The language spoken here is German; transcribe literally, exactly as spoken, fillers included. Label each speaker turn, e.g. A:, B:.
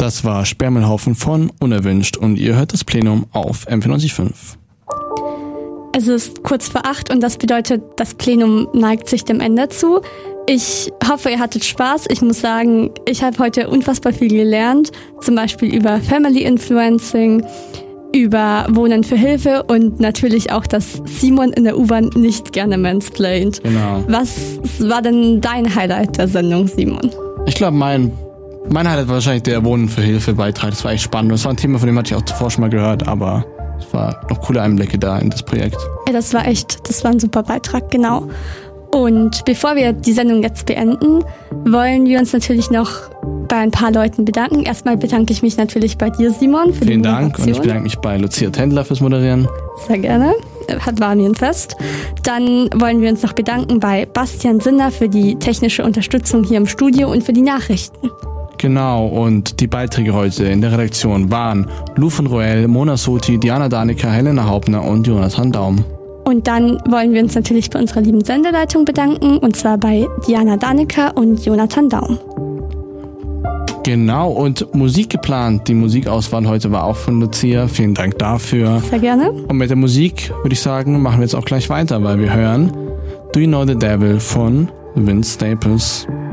A: Das war Sperrmüllhaufen von Unerwünscht und ihr hört das Plenum auf M vierundneunzig Komma fünf.
B: Es ist kurz vor acht und das bedeutet, das Plenum neigt sich dem Ende zu. Ich hoffe, ihr hattet Spaß. Ich muss sagen, ich habe heute unfassbar viel gelernt, zum Beispiel über Family Influencing, über Wohnen für Hilfe und natürlich auch, dass Simon in der U-Bahn nicht gerne mansplaint.
A: Genau.
B: Was war denn dein Highlight der Sendung, Simon?
A: Ich glaube, mein, mein Highlight war wahrscheinlich der Wohnen für Hilfe Beitrag. Das war echt spannend. Das war ein Thema, von dem hatte ich auch zuvor schon mal gehört, aber es war noch coole Einblicke da in das Projekt.
B: Ja, das war echt, das war ein super Beitrag, genau. Und bevor wir die Sendung jetzt beenden, wollen wir uns natürlich noch bei ein paar Leuten bedanken. Erstmal bedanke ich mich natürlich bei dir, Simon, für
A: Vielen
B: die
A: Dank und ich bedanke mich bei Lucia Tendler fürs Moderieren.
B: Sehr gerne. Hat war mir ein Fest. Dann wollen wir uns noch bedanken bei Bastian Sinner für die technische Unterstützung hier im Studio und für die Nachrichten.
A: Genau, und die Beiträge heute in der Redaktion waren Lou von Roel, Mona Soti, Diana Danica, Helena Hauptner und Jonathan Daum.
B: Und dann wollen wir uns natürlich bei unserer lieben Sendeleitung bedanken, und zwar bei Diana Danica und Jonathan Daum.
A: Genau, und Musik geplant. Die Musikauswahl heute war auch von Lucia. Vielen Dank dafür.
B: Sehr gerne.
A: Und mit der Musik würde ich sagen, machen wir jetzt auch gleich weiter, weil wir hören Do You Know the Devil von Vince Staples.